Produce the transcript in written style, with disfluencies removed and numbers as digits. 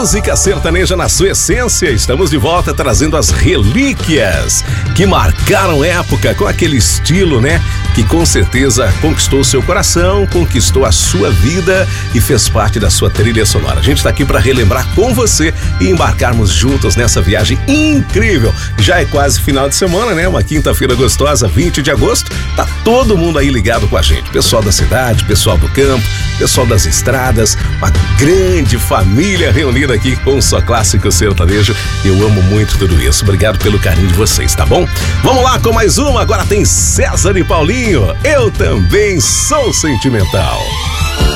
música sertaneja na sua essência. Estamos de volta trazendo as relíquias que marcaram época com aquele estilo, né? Que com certeza conquistou o seu coração, conquistou a sua vida e fez parte da sua trilha sonora. A gente está aqui para relembrar com você e embarcarmos juntos nessa viagem incrível. Já é quase final de semana, né? Uma quinta-feira gostosa, 20 de agosto. Tá todo mundo aí ligado com a gente. Pessoal da cidade, pessoal do campo, pessoal das estradas, uma grande família reunida aqui com o Só Clássico Sertanejo. Eu amo muito tudo isso. Obrigado pelo carinho de vocês, tá bom? Vamos lá com mais uma. Agora tem César e Paulinho. Eu também sou sentimental.